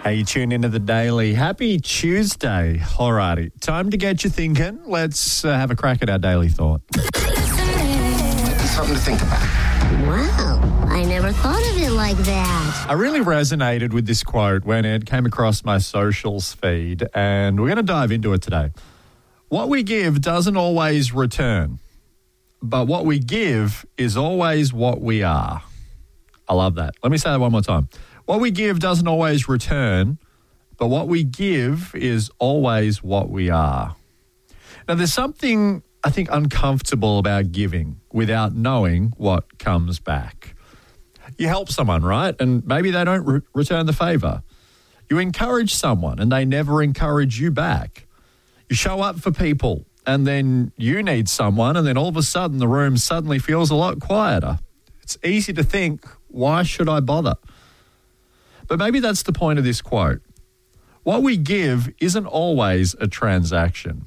Hey, you tune into the Daily. Happy Tuesday. Alrighty, time to get you thinking. Let's have a crack at our daily thought. Something to think about. Wow, I never thought of it like that. I really resonated with this quote when it came across my socials feed, and we're going to dive into it today. What we give doesn't always return, but what we give is always what we are. I love that. Let me say that one more time. What we give doesn't always return, but what we give is always what we are. Now, there's something, I think, uncomfortable about giving without knowing what comes back. You help someone, right? And maybe they don't return the favor. You encourage someone and they never encourage you back. You show up for people and then you need someone and then all of a sudden the room suddenly feels a lot quieter. It's easy to think, why should I bother? But maybe that's the point of this quote. What we give isn't always a transaction.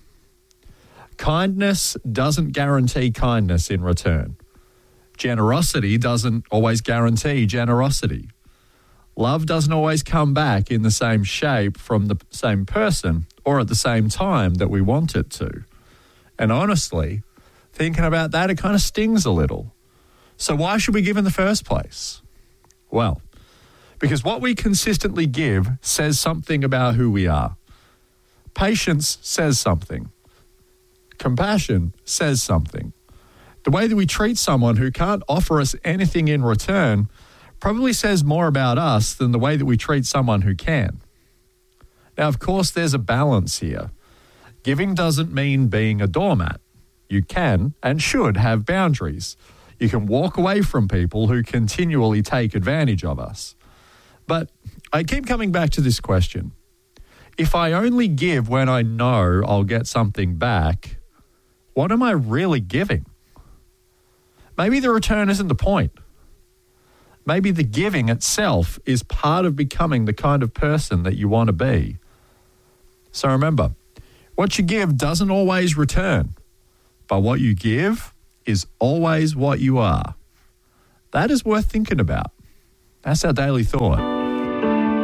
Kindness doesn't guarantee kindness in return. Generosity doesn't always guarantee generosity. Love doesn't always come back in the same shape from the same person or at the same time that we want it to. And honestly, thinking about that, it kind of stings a little. So why should we give in the first place? Well, because what we consistently give says something about who we are. Patience says something. Compassion says something. The way that we treat someone who can't offer us anything in return probably says more about us than the way that we treat someone who can. Now, of course, there's a balance here. Giving doesn't mean being a doormat. You can and should have boundaries. You can walk away from people who continually take advantage of us. But I keep coming back to this question. If I only give when I know I'll get something back, what am I really giving? Maybe the return isn't the point. Maybe the giving itself is part of becoming the kind of person that you want to be. So remember, what you give doesn't always return, but what you give is always what you are. That is worth thinking about. That's our daily thought.